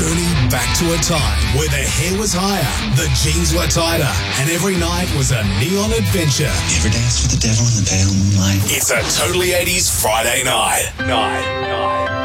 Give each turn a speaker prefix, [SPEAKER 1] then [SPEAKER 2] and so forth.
[SPEAKER 1] journey back to a time where the hair was higher, the jeans were tighter, and every night was a neon adventure.
[SPEAKER 2] Ever dance with the devil in the pale moonlight?
[SPEAKER 1] It's a Totally 80s Friday night.